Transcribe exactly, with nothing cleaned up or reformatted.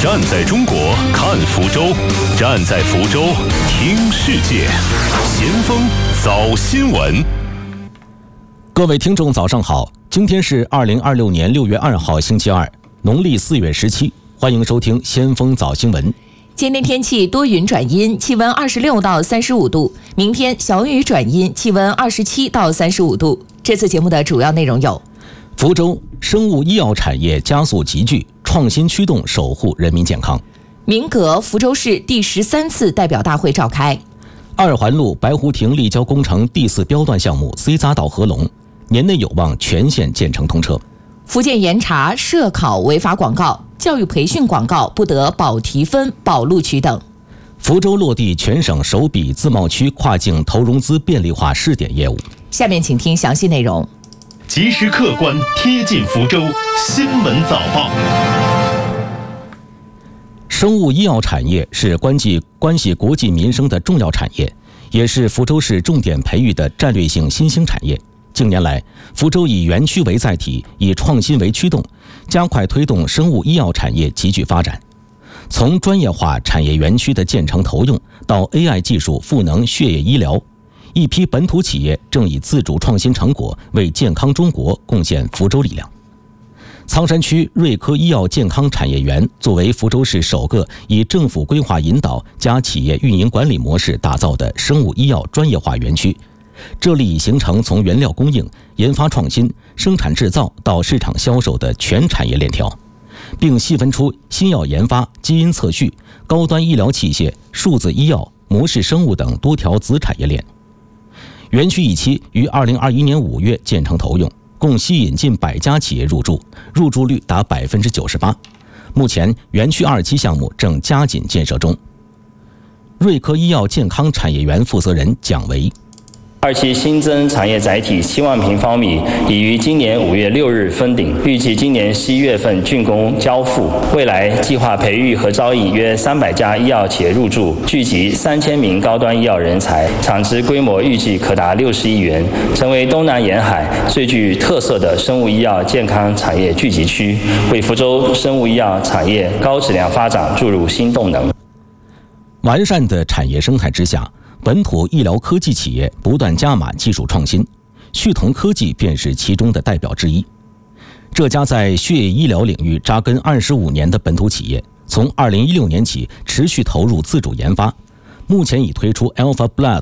站在中国看福州，站在福州听世界。先锋早新闻。各位听众早上好，今天是二零二六年六月二号星期二，农历四月十七，欢迎收听先锋早新闻。 今天天气多云转阴，气温二十六到三十五度。明天小雨转阴，气温二十七到三十五度。这次节目的主要内容有： 福州生物医药产业加速集聚，创新驱动守护人民健康。 民革福州市第十三次代表大会召开。 二环路白湖亭立交工程第四标段项目 C 匝道合龙，年内有望全线建成通车。 福建严查涉考违法广告，教育培训广告不得保提分、保录取等。 福州落地全省首笔自贸区跨境投融资便利化试点业务。 下面请听详细内容。 及时客观贴近福州新闻早报。 生物医药产业是关系关系国计民生的重要产业，也是福州市重点培育的战略性新兴产业。近年来，福州以园区为载体，以创新为驱动，加快推动生物医药产业急剧发展。从专业化产业园区的建成投用，到 A I 技术赋能血液医疗，一批本土企业正以自主创新成果为健康中国贡献福州力量。苍山区瑞科医药健康产业园作为福州市首个以政府规划引导加企业运营管理模式打造的生物医药专业化园区，这里已形成从原料供应、研发创新、生产制造到市场销售的全产业链条，并细分出新药研发、基因测序、高端医疗器械、数字医药、模式生物等多条子产业链。园区一期于二零二一年五月建成投用，共吸引近百家企业入驻，入驻率达百分之九十八。目前，园区二期项目正加紧建设中。瑞科医药健康产业园负责人蒋维。 二期新增产业载体七万平方米，已于今年五月六日封顶，预计今年十一月份竣工交付。未来计划培育和招引约三百家医药企业入驻，聚集三千名高端医药人才，产值规模预计可达六十亿元，成为东南沿海最具特色的生物医药健康产业聚集区，为福州生物医药产业高质量发展注入新动能。 完善的产业生态之下，本土医疗科技企业不断加码技术创新，旭彤科技便是其中的代表之一。这家在血液医疗领域扎根二十五年的本土企业，从二零一六年起持续投入自主研发，目前已推出 Alpha Blood